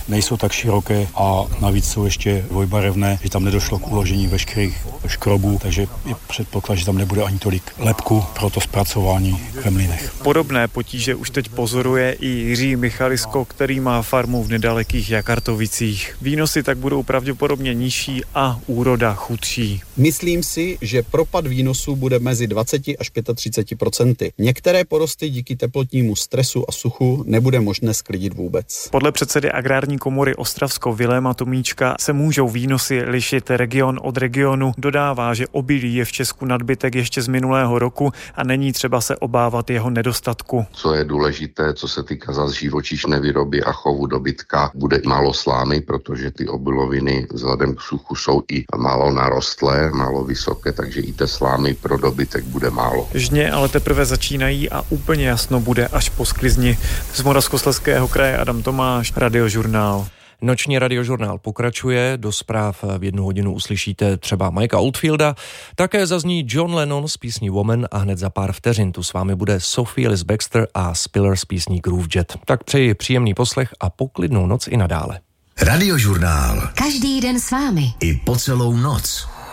nejsou tak široké a navíc jsou ještě dvojbarevné, že tam nedošlo k uložení veškerých škrobů, takže je předpoklad, že tam nebude ani tolik lepku pro to zpracování ve mlýnech. Podobné potíže už teď pozoruje i Jiří Michalisko, který má farmu v nedalekých Jakartovicích. Výnosy tak budou pravděpodobně nižší a úroda chudší. Myslím si, že propad výnosů bude mezi 20 až 35%. Některé porosty díky teplotnímu stresu a suchu nebude možné sklidit vůbec. Podle předsedy Agrární komory Ostravsko Viléma Tomíčka se můžou výnosy lišit region od regionu. Dodává, že obilí je v Česku nadbytek ještě z minulého roku a není třeba se obávat jeho nedostatku. Co je důležité, co se týká zase živočišné výroby a chovu dobytka, bude málo slámy, protože ty obiloviny vzhledem k suchu jsou i málo narostlé, málo vysoké, takže i té slámy pro dobytek bude málo. Žně ale teprve začínají a úplně jasno bude až po sklizni. Z Moravskoslezského kraje Adam Tomáš, Radiožurnál. Noční Radiožurnál pokračuje, do zpráv v 1 hodinu uslyšíte třeba Mikea Oldfielda, také zazní John Lennon z písní Woman a hned za pár vteřin tu s vámi bude Sophie Ellis Bextor a Spiller z písní Groove Jet. Tak přeji příjemný poslech a poklidnou noc i nadále. Radiožurnál. Každý den s vámi. I po celou noc.